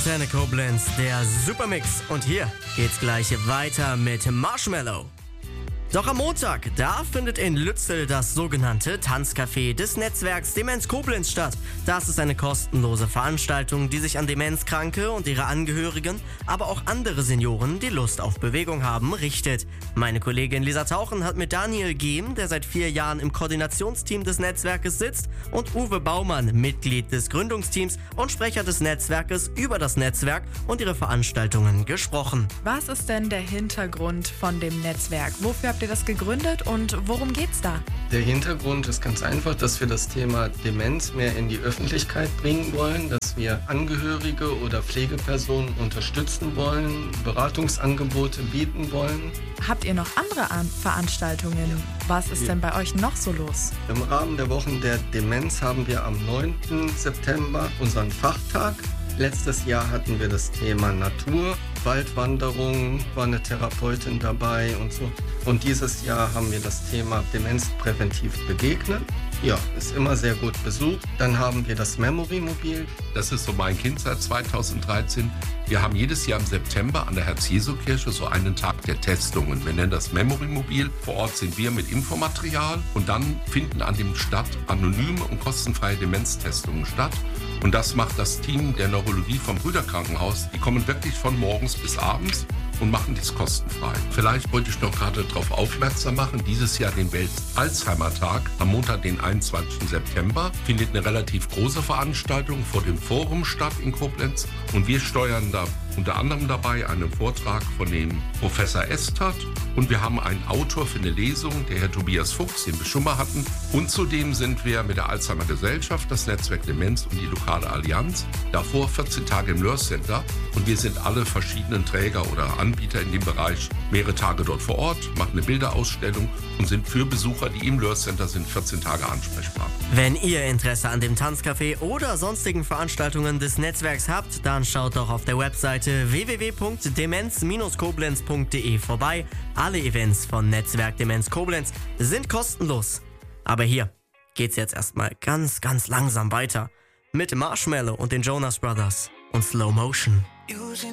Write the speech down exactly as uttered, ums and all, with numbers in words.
Antenne Koblenz, der Supermix. Und hier geht's gleich weiter mit Marshmallow. Doch am Montag, da findet in Lützel das sogenannte Tanzcafé des Netzwerks Demenz Koblenz statt. Das ist eine kostenlose Veranstaltung, die sich an Demenzkranke und ihre Angehörigen, aber auch andere Senioren, die Lust auf Bewegung haben, richtet. Meine Kollegin Lisa Tauchen hat mit Daniel Gehm, der seit vier Jahren im Koordinationsteam des Netzwerkes sitzt, und Uwe Baumann, Mitglied des Gründungsteams und Sprecher des Netzwerkes, über das Netzwerk und ihre Veranstaltungen gesprochen. Was ist denn der Hintergrund von dem Netzwerk? Wofür habt ihr das gegründet und worum geht's da? Der Hintergrund ist ganz einfach, dass wir das Thema Demenz mehr in die Öffentlichkeit bringen wollen, dass wir Angehörige oder Pflegepersonen unterstützen wollen, Beratungsangebote bieten wollen. Habt ihr noch andere An- Veranstaltungen? Was ist Ja. denn bei euch noch so los? Im Rahmen der Wochen der Demenz haben wir am neunten September unseren Fachtag. Letztes Jahr hatten wir das Thema Natur, Waldwanderung, war eine Therapeutin dabei und so. Und dieses Jahr haben wir das Thema Demenz präventiv begegnen. Ja, ist immer sehr gut besucht. Dann haben wir das Memory-Mobil. Das ist so mein Kind seit zweitausenddreizehn. Wir haben jedes Jahr im September an der Herz-Jesu-Kirche so einen Tag der Testungen. Wir nennen das Memory-Mobil. Vor Ort sind wir mit Infomaterial und dann finden an dem Stadt anonyme und kostenfreie Demenztestungen statt. Und das macht das Team der Neurologie vom Brüderkrankenhaus. Die kommen wirklich von morgens bis abends und machen dies kostenfrei. Vielleicht wollte ich noch gerade darauf aufmerksam machen, dieses Jahr den Welt-Alzheimer-Tag am Montag, den einundzwanzigsten September, findet eine relativ große Veranstaltung vor dem Forum statt in Koblenz. Und wir steuern da unter anderem dabei einen Vortrag von dem Professor Estert. Und wir haben einen Autor für eine Lesung, der Herr Tobias Fuchs, den wir schon mal hatten. Und zudem sind wir mit der Alzheimer Gesellschaft, das Netzwerk Demenz und die lokale Allianz davor vierzehn Tage im Nurse Center. Und wir sind alle verschiedenen Träger oder Anbieter in dem Bereich mehrere Tage dort vor Ort, machen eine Bilderausstellung und sind für Besucher, die im Nurse Center sind, vierzehn Tage ansprechbar. Wenn ihr Interesse an dem Tanzcafé oder sonstigen Veranstaltungen des Netzwerks habt, dann schaut doch auf der Webseite w w w punkt demenz Bindestrich koblenz punkt d e vorbei. Alle Events von Netzwerk Demenz Koblenz sind kostenlos. Aber hier geht's jetzt erstmal ganz, ganz langsam weiter mit Marshmallow und den Jonas Brothers und Slow Motion.